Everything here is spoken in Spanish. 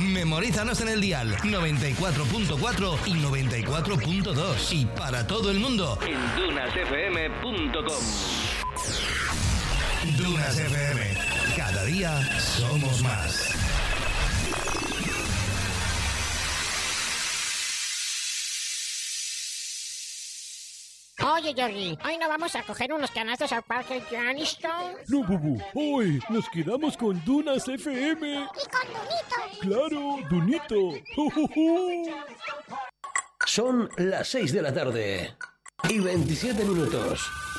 Memorízanos en el dial 94.4 y 94.2 y para todo el mundo en dunasfm.com. Dunas FM. Cada día somos más. Oye, Jordi, ¿hoy no vamos a coger unos canastos al parque Johnston? No, Bubu, hoy nos quedamos con Dunas FM. ¿Y con Dunito? ¡Claro, Dunito! Son las 6 de la tarde y 27 minutos.